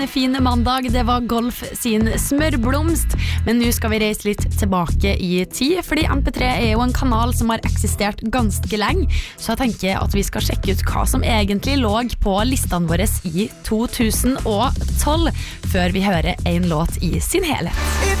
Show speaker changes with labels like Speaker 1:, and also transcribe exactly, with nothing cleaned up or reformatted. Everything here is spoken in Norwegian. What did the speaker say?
Speaker 1: Fin mandag, det var Golf sin Smørblomst. Men nå skal vi reise litt tilbake i tid, fordi M P tre er jo en kanal som har eksistert ganske lenge. Så jeg tenker at vi skal sjekke ut hva som egentlig lå på listene våre i to tusen og tolv, før vi hører en låt i sin helhet.